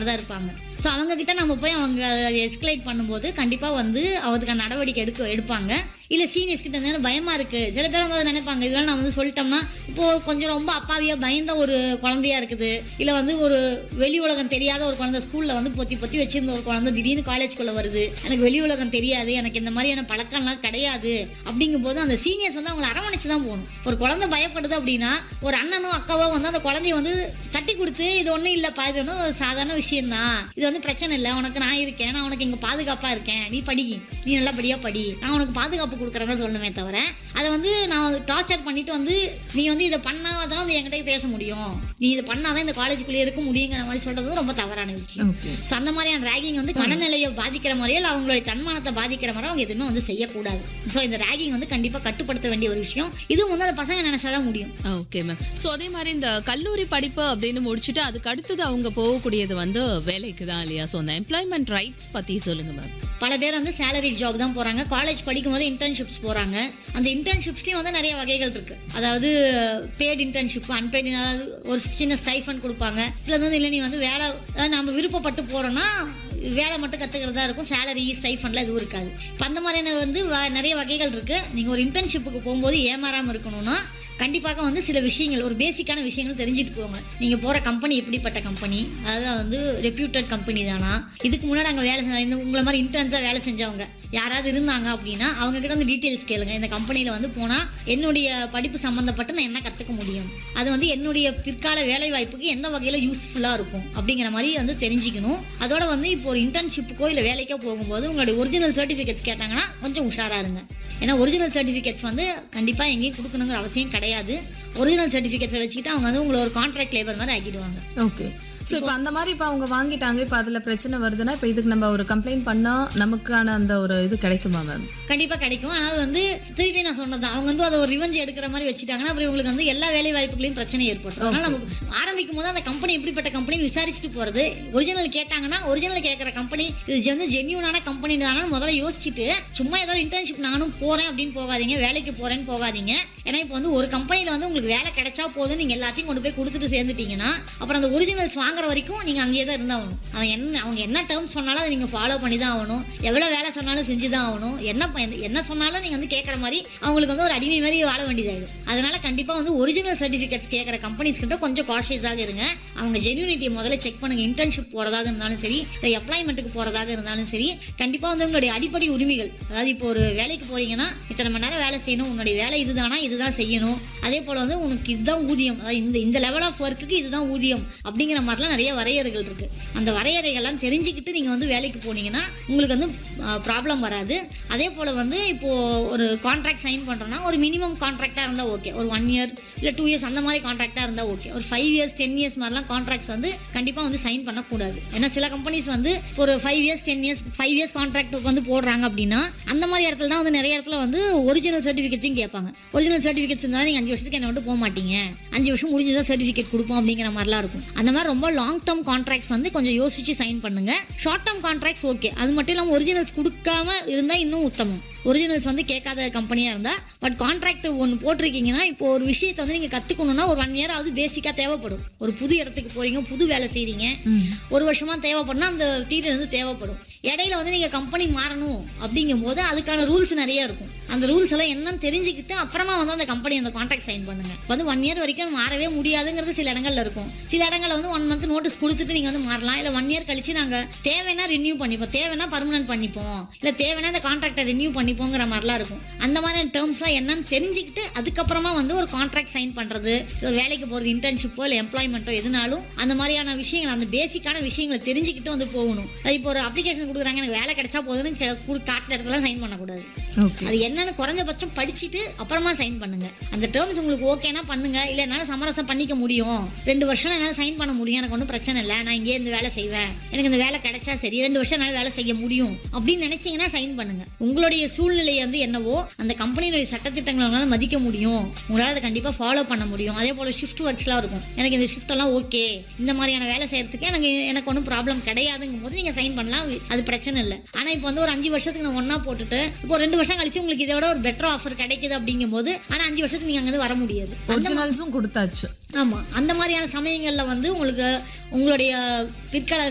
மாதிரி தான் இருப்பாங்க. ஸோ அவங்கக்கிட்ட நம்ம போய் அவங்க எஸ்கலேட் பண்ணும்போது கண்டிப்பாக வந்து அதுக்கான நடவடிக்கை எடுப்பாங்க. இல்லை சீனியர்ஸ் கிட்ட இருந்தாலும் பயமாக இருக்குது. சில பேர் வந்து அதை நினைப்பாங்க, இதெல்லாம் நான் வந்து சொல்லிட்டோம்னா இப்போது கொஞ்சம் ரொம்ப அப்பாவியாக பயந்த ஒரு குழந்தையா இருக்குது, இல்லை வந்து ஒரு வெளி உலகம் தெரியாத ஒரு குழந்தை ஸ்கூலில் வந்து பொத்தி பொத்தி வச்சிருந்த ஒரு குழந்தை திடீர்னு காலேஜ்குள்ளே வருது, எனக்கு வெளி உலகம் தெரியாது, எனக்கு இந்த மாதிரியான பழக்கம்லாம் கிடையாது அப்படிங்கும்போது அந்த சீனியர்ஸ் வந்து அவங்களை அரவணைச்சு தான் போகணும். ஒரு குழந்தை பயப்படுது அப்படின்னா ஒரு அண்ணனோ அக்காவோ வந்து அந்த குழந்தைய வந்து தட்டி கொடுத்து, இது ஒன்றும் இல்லைப்பா, இது ஒன்றும் சாதாரண விஷயம்தான், இது வந்து பிரச்சனை இல்லை, உனக்கு நான் இருக்கேன், நான் உனக்கு இங்கே பாதுகாப்பாக இருக்கேன், நீ படி, நீ நல்லபடியாக படி, நான் உனக்கு பாதுகாப்பு கொடுக்குறேன்னு சொல்லணுமே தவிர அதை வந்து நான் டார்ச்சர் பண்ணிட்டு வந்து நீ வந்து இதை பண்ணாதான் வந்து என்கிட்ட பேச முடியும், நீ இதை பண்ணாதான் இந்த காலேஜுக்குள்ளேயே இருக்க முடியுங்கிற மாதிரி சொல்றது ரொம்ப தவறான விஷயம். ஸோ அந்த மாதிரியான ரேகிங் வந்து மனநிலையை பாதிக்கிற மாதிரியோ இல்லை அவங்களுடைய தன்மானத்தை பாதிக்கிற மாதிரி அவங்க எதுவுமே வந்து செய்யக்கூடாது. ஸோ இந்த ரேகிங் வந்து கண்டிப்பாக கட்டுப்படுத்த வேண்டிய ஒரு விஷயம். இதுவும் வந்து அந்த பசங்க நினைச்சாதான் முடியும். Okay ma'am. ஸோ அதே மாதிரி இந்த கல்லூரி படிப்பு அப்படின்னு முடிச்சுட்டு அதுக்கு அடுத்தது அவங்க போகக்கூடியது வந்து வேலைக்கு தான் இல்லையா? ஸோ அந்த எம்ப்ளாய்மெண்ட் ரைட்ஸ் பற்றி சொல்லுங்க மேம். பல பேர் வந்து சேலரி ஜாப் தான் போகிறாங்க, காலேஜ் படிக்கும் போது இன்டர்ன்ஷிப்ஸ் போகிறாங்க. அந்த இன்டர்ன்ஷிப்ஸ்லேயும் வந்து நிறைய வகைகள் இருக்குது. அதாவது பேட் இன்டர்ன்ஷிப், அன்பெய்ட், அதாவது ஒரு சின்ன ஸ்டைஃபண்ட் கொடுப்பாங்க. இதில் வந்து இல்லை நீ வந்து வேலை, அதாவது நம்ம விருப்பப்பட்டு போகிறோன்னா வேலை மட்டும் கற்றுக்கிறதா இருக்கும், சேலரி ஸ்டைஃபண்ட்லாம் எதுவும் இருக்காது. இப்போ அந்த மாதிரியான வந்து நிறைய வகைகள் இருக்குது. நீங்கள் ஒரு இன்டர்ன்ஷிப்புக்கு போகும்போது ஏமாறாமல் இருக்கணும்னா கண்டிப்பாக வந்து சில விஷயங்கள், ஒரு பேசிக்கான விஷயங்கள் தெரிஞ்சுட்டு போங்க. நீங்கள் போகிற கம்பெனி எப்படிப்பட்ட கம்பெனி, அதாவது வந்து ரெப்யூட்டட் கம்பெனி தானா, இதுக்கு முன்னாடி அங்கே வேலை செஞ்ச உங்களை மாதிரி இன்டர்ன்ஸாக வேலை செஞ்சவங்க யாராவது இருந்தாங்க அப்படின்னா அவங்கக்கிட்ட வந்து டீட்டெயில்ஸ் கேளுங்க. இந்த கம்பெனியில் வந்து போனால் என்னுடைய படிப்பு சம்மந்தப்பட்டு நான் என்ன கற்றுக்க முடியும், அது வந்து என்னுடைய பிற்கால வேலை வாய்ப்புக்கு எந்த வகையில் யூஸ்ஃபுல்லாக இருக்கும் அப்படிங்கிற மாதிரி வந்து தெரிஞ்சுக்கணும். அதோட வந்து இப்போ ஒரு இன்டர்ன்ஷிப்புக்கோ இல்லை வேலைக்கோ போகும்போது உங்களுடைய ஒரிஜினல் சர்டிஃபிகேட்ஸ் கேட்டாங்கன்னா கொஞ்சம் உஷாராக இருங்க. ஏன்னா ஒரிஜினல் சர்டிஃபிகேட்ஸ் வந்து கண்டிப்பாக எங்கேயும் கொடுக்கணுங்கிற அவசியம் கிடையாது. ஒரிஜினல் சர்டிஃபிகேட்ஸை வச்சுக்கிட்டு அவங்க வந்து உங்களை ஒரு கான்ட்ராக்ட் லேபர் மாதிரி ஆக்கிடுவாங்க. ஓகே. ஸோ இப்போ அந்த மாதிரி இப்போ அவங்க வாங்கிட்டாங்க, இப்போ அதில் பிரச்சனை வருதுன்னா இப்போ இதுக்கு நம்ம ஒரு கம்ப்ளைண்ட் பண்ணால் நமக்கான அந்த ஒரு இது கிடைக்குமா மேம்? கண்டிப்பாக கிடைக்கும். ஆனால் வந்து திருப்பி நான் சொன்னது அவங்க வந்து அதை ஒரு ரிவெஞ்ச் எடுக்கிற மாதிரி வச்சுட்டாங்கன்னா அப்புறம் இவங்களுக்கு வந்து எல்லா வேலை வாய்ப்புகளையும் பிரச்சனை ஏற்படும். அதனால் நம்ம ஆரம்பிக்கும் போது அந்த கம்பெனி எப்படிப்பட்ட கம்பெனின்னு விசாரிச்சுட்டு போகிறது. ஒரிஜினல் கேட்டாங்கன்னா ஒரிஜினல் கேட்குற கம்பெனி இது வந்து ஜென்யூனான கம்பெனி தானே முதல்ல யோசிச்சுட்டு, சும்மா ஏதாவது இன்டர்ன்ஷிப் நானும் போகிறேன் அப்படின்னு போகாதீங்க, வேலைக்கு போகிறேன்னு போகாதீங்க. ஏன்னா இப்போ வந்து ஒரு கம்பெனியில் வந்து உங்களுக்கு வேலை கிடைச்சா போதும், நீங்கள் எல்லாத்தையும் கொண்டு போய் கொடுத்துட்டு சேர்ந்துட்டீங்கன்னா அப்புறம் அந்த ஒரிஜினல்ஸ் வாங்குற வரைக்கும் நீங்கள் அங்கேயே தான் இருந்தாகணும். அவங்க என்ன டேர்ம்ஸ் சொன்னாலும் அதை நீங்கள் ஃபாலோ பண்ணி தான் ஆகணும், எவ்வளோ வேலை சொன்னாலும் செஞ்சு தான் ஆகணும், என்ன சொன்னாலும் நீங்கள் வந்து கேட்குற மாதிரி அவங்களுக்கு வந்து ஒரு அடிமை மாதிரி வாழ வேண்டியதாகிடும். அதனால கண்டிப்பாக வந்து ஒரிஜினல் சர்டிஃபிகேட்ஸ் கேட்குற கம்பெனிஸ் கிட்ட கொஞ்சம் காஷியஸாக இருங்க. அவங்க ஜென்யூனிட்டியை முதல்ல செக் பண்ணுங்கள். இன்டர்ன்ஷிப் போகிறதாக இருந்தாலும் சரி, இல்லை எம்ப்ளாய்மெண்ட்டுக்கு போகிறதாக இருந்தாலும் சரி, கண்டிப்பாக வந்து உங்களுடைய அடிப்படை உரிமைகள், அதாவது இப்போ ஒரு வேலைக்கு போகிறீங்கன்னா இத்தனை மணி நேரம் வேலை செய்யணும், உன்னுடைய வேலை இதுதானா, இதுதான் செய்யணும், அதே போல் வந்து உனக்கு இதுதான் ஊதியம், அதாவது இந்த லெவல் ஆஃப் ஒர்க்குக்கு இதுதான் ஊதியம் அப்படிங்கிற மாதிரிலாம் நிறைய வரையறைகள் இருக்குது. அந்த வரையறைகள்லாம் தெரிஞ்சுக்கிட்டு நீங்கள் வந்து வேலைக்கு போனீங்கன்னா உங்களுக்கு வந்து ப்ராப்ளம் வராது. அதே போல் வந்து இப்போது ஒரு கான்ட்ராக்ட் சைன் பண்ணுறோன்னா ஒரு மினிமம் கான்ட்ராக்டாக இருந்தால் ஓகே, ஒரு 1 year இல்லை 2 years அந்த மாதிரி கான்ட்ராக்டாக இருந்தால் ஓகே. ஒரு 5 years 10 years மாதிரிலாம் கான்ட்ராக்ட்ஸ் வந்து கண்டிப்பாக வந்து சைன் பண்ணக்கூடாது. ஏன்னா சில கம்பெனிஸ் வந்து ஒரு 5 years 10 years 5 years கான்ட்ராக்ட் வந்து போடுறாங்க அப்படின்னா அந்த மாதிரி இடத்துல தான் வந்து நிறைய இடத்துல வந்து ஒரிஜினல் சர்டிஃபிகேட்ஸும் கேட்பாங்க. ஒரிஜினல் சர்டிஃபிகேட்ஸ் இருந்தால் நீங்கள் 5 வருஷத்துக்கு என்ன விட்டு போக மாட்டீங்க, 5 வருஷம் முடிஞ்சுதான் சர்டிஃபிகேட் கொடுப்போம் அப்படிங்கிற மாதிரிலாம் இருக்கும். அந்த மாதிரி ரொம்ப லாங் டேர்ம் கான்ட்ராக்ட்ஸ் வந்து கொஞ்சம் யோசிச்சு சைன் பண்ணுங்க. ஷார்ட் டேர்ம் கான்ட்ராக்ட்ஸ் ஓகே, அது மட்டும் இல்லாமல் ஒரிஜினல்ஸ் கொடுக்காம இருந்தால் இன்னும் உத்தமம். ஒரிஜினல்ஸ் வந்து கேட்காத கம்பெனியாக இருந்தால், பட் கான்ட்ராக்ட் ஒன்று போட்டிருக்கீங்கன்னா இப்போ ஒரு விஷயத்தை வந்து நீங்கள் கற்றுக்கணுன்னா ஒரு 1 year ஆகுது பேசிக்காக தேவைப்படும். ஒரு புது இடத்துக்கு போகிறீங்க, புது வேலை செய்கிறீங்க, ஒரு வருஷமாக தேவைப்படுனா அந்த பீரியட் வந்து தேவைப்படும். இடையில வந்து நீங்கள் கம்பெனி மாறணும் அப்படிங்கும் போது அதுக்கான ரூல்ஸ் நிறைய இருக்கும். அந்த ரூல்ஸ் எல்லாம் என்னன்னு தெரிஞ்சுக்கிட்டு அப்புறமா வந்து அந்த கம்பெனி அந்த கான்ட்ராக்ட் சைன் பண்ணுங்க. வந்து 1 year வரைக்கும் மாறவே முடியாதுங்கிறது சில இடங்கள்ல இருக்கும். சில இடங்கள்ல வந்து 1 month நோட்டீஸ் கொடுத்துட்டு நீங்கள் வந்து மாறலாம். இல்லை 1 year கழிச்சு நாங்கள் தேவைன்னா ரினியூ பண்ணிப்போம், தேவைன்னா பர்மனன்ட் பண்ணிப்போம், இல்லை தேவைன்னா இந்த கான்ட்ராக்டை ரினியூ பண்ணிப்போங்கிற மாதிரிலாம் இருக்கும். அந்த மாதிரி டேர்ம்ஸ்லாம் என்னன்னு தெரிஞ்சுக்கிட்டு அதுக்கப்புறமா வந்து ஒரு கான்ட்ராக்ட் சைன் பண்ணுறது, ஒரு வேலைக்கு போகிறது, இன்டர்ன்ஷிப்போ இல்லை எம்ப்ளாய்மெண்ட்டோ எதுனாலும் அந்த மாதிரியான விஷயங்கள், அந்த பேசிக்கான விஷயங்களை தெரிஞ்சுக்கிட்டு வந்து போகணும். இப்போ ஒரு அப்ளிகேஷன் கொடுக்குறாங்க, எனக்கு வேலை கிடைச்சா போதுன்னு காட்டுற இடத்துல சைன் பண்ணக்கூடாது. அது என்னன்னு குறைஞ்சபட்சம் படிச்சுட்டு அப்புறமா சைன் பண்ணுங்க. அந்த டேர்ம்ஸ் உங்களுக்கு ஓகேனா பண்ணுங்க, இல்லை என்னால் சமரசம் பண்ணிக்க முடியும், 2 வருஷம் என்னால் சைன் பண்ண முடியும், எனக்கு ஒன்றும் பிரச்சனை இல்லை, நான் இங்கே இந்த வேலை செய்வேன், எனக்கு இந்த வேலை கிடைச்சா சரி, 2 வருஷம் என்னால் வேலை செய்ய முடியும் அப்படின்னு நினைச்சீங்கன்னா சைன் பண்ணுங்க. உங்களுடைய சூழ்நிலை வந்து என்னவோ அந்த கம்பெனியுடைய சட்டத்திட்டங்களை உங்களால் மதிக்க முடியும், உங்களால் அதை கண்டிப்பாக ஃபாலோ பண்ண முடியும். அதே போல் ஷிஃப்ட் ஒர்க்ஸ்லாம் இருக்கும், எனக்கு இந்த ஷிஃப்ட் எல்லாம் ஓகே, இந்த மாதிரியான வேலை செய்யறதுக்கு எனக்கு ஒன்றும் ப்ராப்ளம் கிடையாதுங்கும் போது நீங்கள் சைன் பண்ணலாம், அது பிரச்சனை இல்லை. ஆனால் இப்போ வந்து ஒரு 5 வருஷத்துக்கு நான் ஒன்றா போட்டுட்டு இப்போ 2 வருஷம் கழிச்சு உங்களுக்கு இதை விட ஒரு பெட்டர் ஆஃபர் கிடைக்குது அப்படிங்கும் போது ஆனால் 5 வருஷத்துக்கு நீங்கள் அங்கே வர முடியாது. ஒரிஜினல்ஸும் கொடுத்தாச்சு. ஆமாம், அந்த மாதிரியான சமயங்களில் வந்து உங்களுக்கு உங்களுடைய பிற்கால